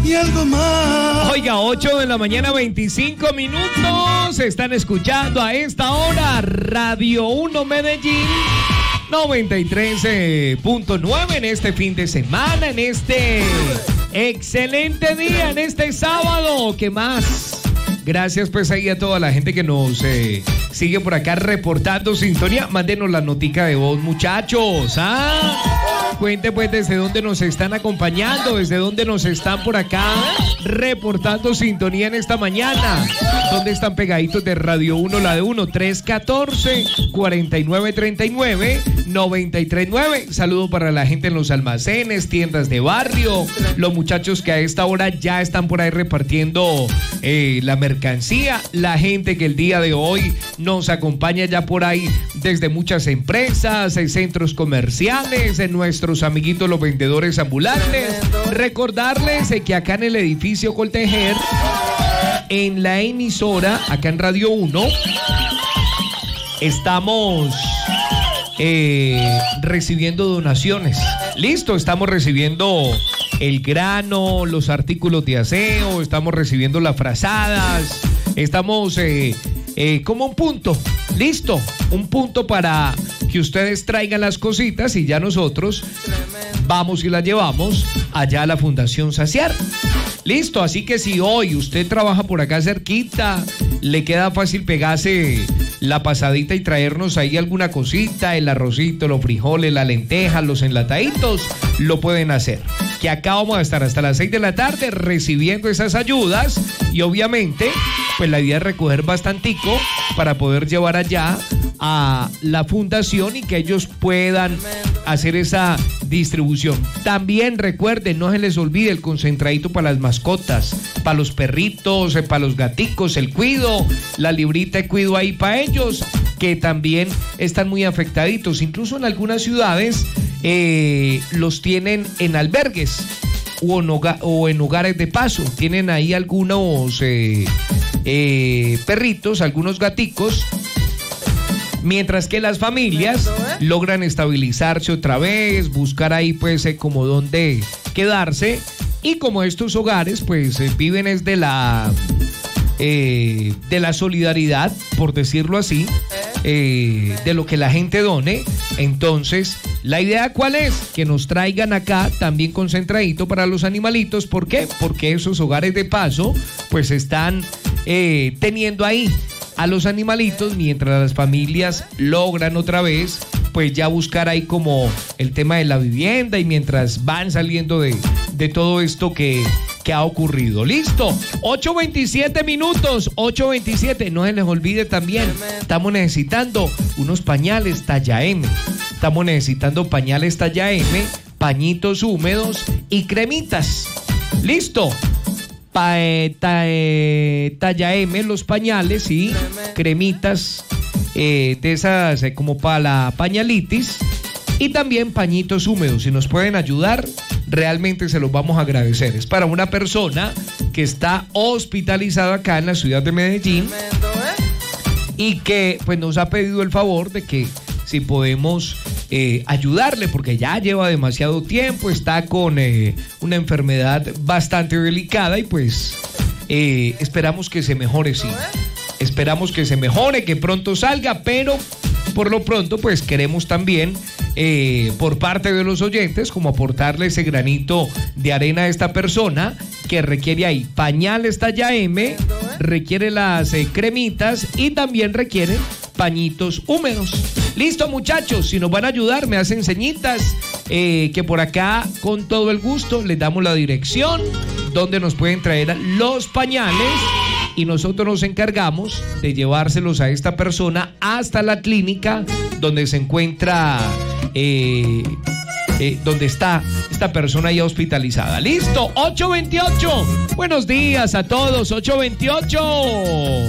y algo más. Oiga, 8 de la mañana, 25 minutos. Están escuchando a esta hora Radio 1 Medellín 93.9 en este fin de semana, en este excelente día, en este sábado. ¿Qué más? Gracias pues ahí a toda la gente que nos sigue por acá reportando sintonía. Mándenos la notica de voz, muchachos. Cuente pues desde dónde nos están acompañando, desde dónde nos están por acá reportando sintonía en esta mañana. ¿Dónde están pegaditos de Radio 1, la de 1? 314-4939-939. Saludo para la gente en los almacenes, tiendas de barrio, los muchachos que a esta hora ya están por ahí repartiendo la mercancía, la gente que el día de hoy nos acompaña ya por ahí desde muchas empresas, centros comerciales, nuestros amiguitos los vendedores ambulantes. Recordarles que acá en el edificio Coltejer, en la emisora, acá en Radio 1, estamos recibiendo donaciones. Listo, estamos recibiendo el grano, los artículos de aseo, estamos recibiendo las frazadas, estamos como un punto, listo, un punto para que ustedes traigan las cositas y ya nosotros vamos y las llevamos allá a la Fundación Saciar. Listo, así que si hoy usted trabaja por acá cerquita, le queda fácil pegarse la pasadita y traernos ahí alguna cosita, el arrocito, los frijoles, la lenteja, los enlataditos, lo pueden hacer. Que acá vamos a estar hasta las 6 de la tarde recibiendo esas ayudas y obviamente, pues la idea es recoger bastantico para poder llevar allá a la fundación y que ellos puedan hacer esa distribución. También recuerden, no se les olvide el concentradito para las mascotas, para los perritos, para los gaticos, el cuido, la librita de cuido ahí para ellos, que también están muy afectaditos. Incluso en algunas ciudades los tienen en albergues o en hogares de paso. Tienen ahí algunos perritos, algunos gaticos, mientras que las familias logran estabilizarse otra vez, buscar ahí pues como dónde quedarse, y como estos hogares pues viven es de la solidaridad, por decirlo así, de lo que la gente done. Entonces, la idea ¿cuál es? Que nos traigan acá también concentradito para los animalitos. ¿Por qué? Porque esos hogares de paso pues están teniendo ahí a los animalitos, mientras las familias logran otra vez pues ya buscar ahí como el tema de la vivienda, y mientras van saliendo de todo esto que ha ocurrido. Listo, 8:27 minutos, 8:27. No se les olvide también, estamos necesitando unos pañales talla M. Estamos necesitando pañales talla M, pañitos húmedos y cremitas. Listo. Talla M los pañales y cremitas de esas como para la pañalitis, y también pañitos húmedos. Si nos pueden ayudar, realmente se los vamos a agradecer. Es para una persona que está hospitalizada acá en la ciudad de Medellín y que pues nos ha pedido el favor de que si podemos ayudarle, porque ya lleva demasiado tiempo, está con una enfermedad bastante delicada y pues esperamos que se mejore, sí. Esperamos que se mejore, que pronto salga, pero por lo pronto pues queremos también por parte de los oyentes como aportarle ese granito de arena a esta persona que requiere ahí pañales talla M, requiere las cremitas y también requiere pañitos húmedos. Listo, muchachos, si nos van a ayudar me hacen señitas, que por acá con todo el gusto les damos la dirección donde nos pueden traer los pañales y nosotros nos encargamos de llevárselos a esta persona hasta la clínica donde se encuentra, donde está esta persona ya hospitalizada. Listo, 8:28. Buenos días a todos, 8:28.